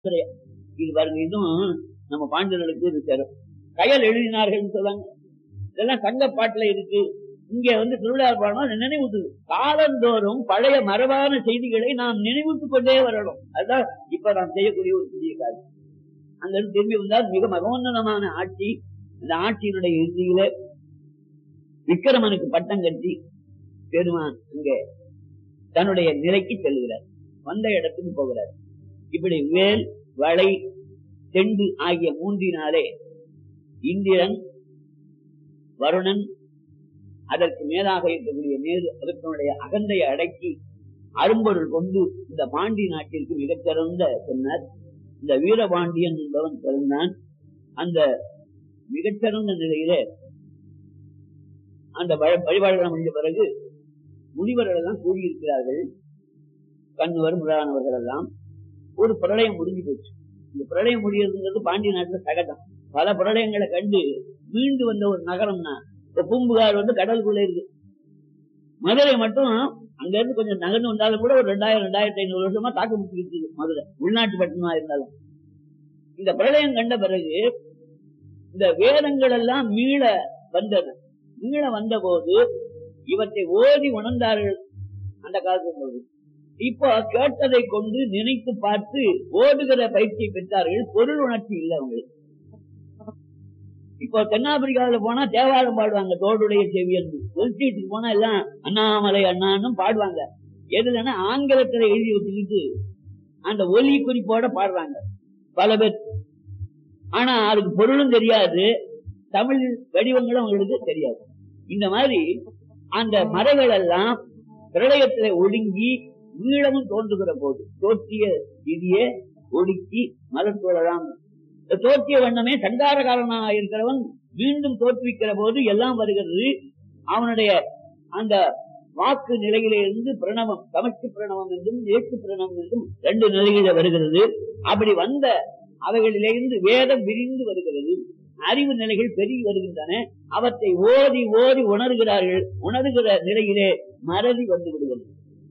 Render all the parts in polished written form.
இது பாருங்க, இதுவும் நம்ம பாண்டியர்களுக்கு இது தரும். கயல் எழுதினார்கள் சொல்றாங்க, இதெல்லாம் சங்க பாட்டுல இருக்கு. இங்க திருவிழார் பாடம் நினைவூட்டுது. காலந்தோறும் பழைய மரபான செய்திகளை நாம் நினைவூட்டுக் கொண்டே வரணும். அதுதான் இப்ப நாம் செய்யக்கூடிய ஒரு பெரிய காரியம். அங்க திரும்பி வந்தால் மிக மகோன்னதமான ஆட்சி. இந்த ஆட்சியினுடைய இறுதியில விக்கிரமனுக்கு பட்டம் கட்டி பெருமான் இங்க தன்னுடைய நிலைக்கு செல்கிறார். வந்த இடத்துக்கு போகிறார். இப்படி வேல், வளை, தெண்டு ஆகிய மூன்றினாலே இந்திரன், வருணன், அதற்கு மேலாக இருக்கக்கூடிய நேரு அதற்குடைய அகந்தையை அடக்கி அரும்பொருள் கொண்டு இந்த பாண்டி நாட்டிற்கு மிகச்சிறந்த சொன்னார். இந்த வீரபாண்டியன் என்பவன் பிறந்தான். அந்த மிகச்சிறந்த நிலையில அந்த வழிபாடுகள் முடிஞ்ச பிறகு முனிவர்கள் எல்லாம் கூடியிருக்கிறார்கள். கண்ணுவர் முதலானவர்கள் எல்லாம். ஒரு பிரளயம் முடிஞ்சு போச்சு. இந்த பிரளயம் முடியறதுங்கிறது பாண்டிய நாட்டுல சகஜம். பல பிரளயங்களை கண்டு மீண்டு வந்த ஒரு நகரம்னா இப்ப பூம்புகார் கடலுக்குள்ள இருக்கு. மதுரை மட்டும் அங்க இருந்து கொஞ்சம் நகர்ந்து வந்தாலும் கூட ஒரு 2000-2500 வருஷமா தாக்கு முடிச்சுக்கிட்டு இருக்கு மதுரை, உள்நாட்டு பட்டணமா இருந்தாலும். இந்த பிரளயம் கண்ட பிறகு இந்த வேதங்கள் எல்லாம் மீள வந்தது. மீள வந்த போது இவற்றை ஓதி உணர்ந்தார்கள் அந்த காலத்தில். இப்போ கேட்டதை கொண்டு நினைத்து பார்த்து ஓடுகிற பயிற்சியை பெற்றார்கள். பொருள் உணர்ச்சி இல்லை அவங்களுக்கு. இப்போ தென்னாப்பிரிக்காவில் போனா தேவாரம் பாடுவாங்க, தோடுடைய செவியன். ஒலிச்சீட்டுக்கு போனா எல்லாம் அண்ணாமலை அண்ணான்னு பாடுவாங்க. எதுலன்னா ஆங்கிலத்துல எழுதி வச்சுக்கிட்டு அந்த ஒலி குறிப்போட பாடுறாங்க பல பேர். ஆனா அதுக்கு பொருளும் தெரியாது, தமிழ் வடிவங்களும் அவங்களுக்கு தெரியாது. இந்த மாதிரி அந்த மறைகள் எல்லாம் பிரளயத்துல ஒடுங்கி மீளமும் தோன்றுகிற போது தோற்றிய விதியே ஒடுக்கி மலர்த்தோழலாம். தோற்றிய வண்ணமே சங்காரகாரனாக இருக்கிறவன் மீண்டும் தோற்றுவிக்கிற போது எல்லாம் வருகிறது. அவனுடைய அந்த வாக்கு நிலையில இருந்து பிரணவம், சமஷ்டி பிரணவம் என்றும் ஏற்று பிரணவம் என்றும் 2 நிலையில வருகிறது. அப்படி வந்த அவைகளிலிருந்து வேதம் விரிந்து வருகிறது. அறிவு நிலைகள் பெருகி வருகின்றன. அவற்றை ஓதி ஓதி உணர்கிறார்கள். உணர்கிற நிலையிலே மறதி வந்து விடுகிறது.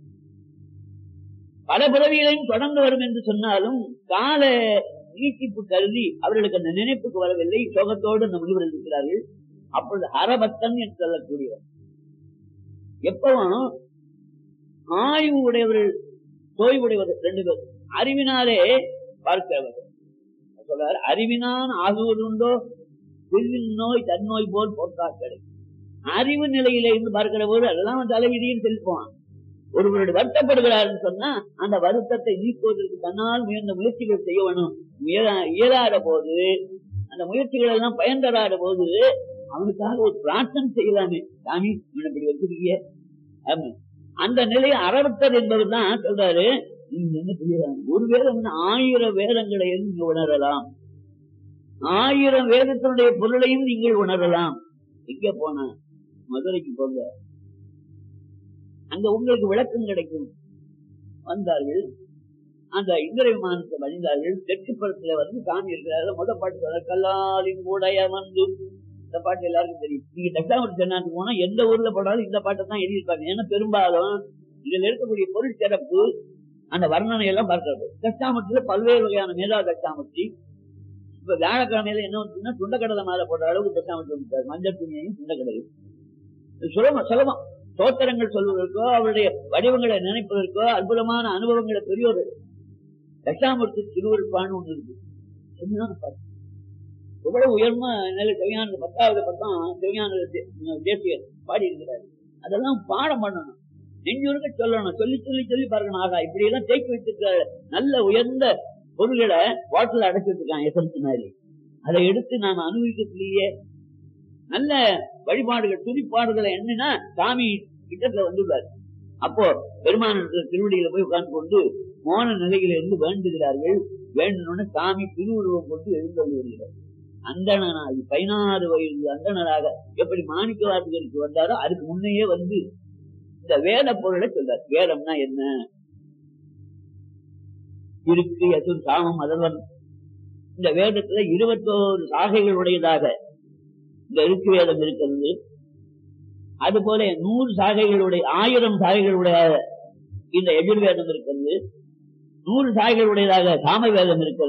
பல பிறவிகளையும் தொடர்ந்து வரும் என்று சொன்னாலும் கால நீட்டிப்பு கருதி அவர்களுக்கு அந்த நினைப்புக்கு வரவில்லை. சோகத்தோடு அந்த முனிவர்கள் இருக்கிறார்கள். அப்பொழுது ஹரபக்தன் என்று சொல்லக்கூடியவர் எப்பவும் ஆய்வு உடையவர்கள், தோய்வுடையவர்கள் 2 பேர். அறிவினாலே பார்க்கிறவர்கள் சொல்றார், அறிவினான் ஆகுவதுண்டோ பிரிவின் நோய் தன்னோய் போல் போட்டாக்களை. அறிவு நிலையில இருந்து பார்க்கிற போது அதெல்லாம் தலைவிதியும் செலுத்துவான். ஒருவருடைய வருத்தப்படுகிறார் சொன்னா அந்த வருத்தத்தை நீக்குவதற்கு தன்னால் முயன்ற முயற்சிகள் செய்ய வேணும். இயலாத போது அந்த முயற்சிகள் எல்லாம் பயன் தராத போது அவனுக்காக ஒரு பிரார்த்தனை செய்யலாமே. சாமி இப்படி வச்சிருக்கிய அந்த நிலையை அறவத்தர் என்பதுதான் சொல்றாரு. என்ன செய்யலாம்? ஒரு வேதம் 1000 வேதங்களை நீங்க உணரலாம். 1000 வேதத்தினுடைய பொருளையும் நீங்கள் உணரலாம். எங்க போன மதுரைக்கு போங்க, அங்க உங்களுக்கு விளக்கம் கிடைக்கும். வந்தார்கள், அந்த இந்திர விமானத்தை வழிந்தார்கள். தெற்கு புறத்துல சாமி இருக்கிறார்கள். முதல் பாட்டு கல்லாலின் உடைய வந்து, இந்த பாட்டு எல்லாருக்கும் தெரியும். நீங்க தட்சாமூர்த்தி தென்னாட்டுக்கு போனா எந்த ஊர்ல போனாலும் இந்த பாட்டை தான் எழுதியிருப்பாங்க. ஏன்னா பெரும்பாலும் இதுல இருக்கக்கூடிய பொருள் சிறப்பு அந்த வர்ணனை எல்லாம் பார்க்கிறது. தட்சாமூர்த்தியில பல்வேறு வகையான மேதா தட்சாமூர்த்தி. இப்ப வியாழக்கிழமையில என்ன வந்துச்சுன்னா துண்டக்கடலை மேல போடுற அளவுக்கு தட்சாமூர்த்தி வந்துட்டார். மஞ்சள் துணியையும் துண்டக்கடலையும் சுலபம் தோத்திரங்கள் சொல்வதற்கோ அவருடைய வடிவங்களை நினைப்பதற்கோ அற்புதமான அனுபவங்களை பெரியோர்கள். தட்சாமூர்த்தி திருவருட்பான்னு ஒண்ணு இருக்கு. எவ்வளவு உயர்மா கவிஞான 10வது பக்கம் கவிஞான தேசியர் பாடி இருக்கிறார். அதெல்லாம் பாடம் பண்ணணும், நெஞ்சுருக்க சொல்லணும், சொல்லி சொல்லி சொல்லி பார்க்கணும். ஆகா இப்படி எல்லாம் தேக்கி வச்சிருக்க நல்ல உயர்ந்த பொருள்களை வாட்டில் அடைச்சிட்டு இருக்கான் எசன்ஸ் மாதிரி. அதை எடுத்து நாம அனுபவிக்கத்திலேயே நல்ல வழிபாடுகள் துதிப்பாடுகளை என்னன்னா சாமி கிட்டத்துல வந்துள்ளார். அப்போ பெருமான திருவடியில போய் உட்கார்ந்து கொண்டு மோன நிலையில இருந்து வேண்டுகிறார்கள். வேண்டணும்னு சாமி திருவுருவம் கொண்டு எழுந்தொழி வருகிறார். அந்தணனாகி 16 வயது அந்தணராக எப்படி மாணிக்க வாசகருக்கு வந்தாரோ அதுக்கு முன்னையே வந்து இந்த வேத பொருளை சொல்றார். வேதம்னா என்ன? இருக்கு அசுர் சாமம் அதர்வன். இந்த வேதத்துல 21 சாகைகளுடையதாக இந்த இருக்கு வேதம் இருக்கிறது. அது போல 100 சாகைகளுடைய 1000 சாகைகளுடைய இந்த எதிர்வேதம் இருக்கிறது. 100 சாய்களுடையதாக சாமவேதம் இருக்கிறது.